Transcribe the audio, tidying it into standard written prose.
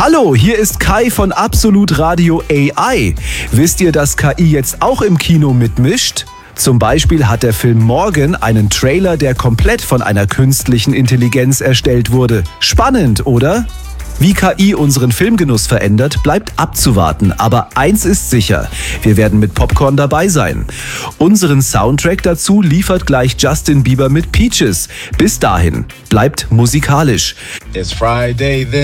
Hallo, hier ist Kai von Absolut Radio AI. Wisst ihr, dass KI jetzt auch im Kino mitmischt? Zum Beispiel hat der Film Morgan einen Trailer, der komplett von einer künstlichen Intelligenz erstellt wurde. Spannend, oder? Wie KI unseren Filmgenuss verändert, bleibt abzuwarten. Aber eins ist sicher, wir werden mit Popcorn dabei sein. Unseren Soundtrack dazu liefert gleich Justin Bieber mit Peaches. Bis dahin, bleibt musikalisch. It's Friday then.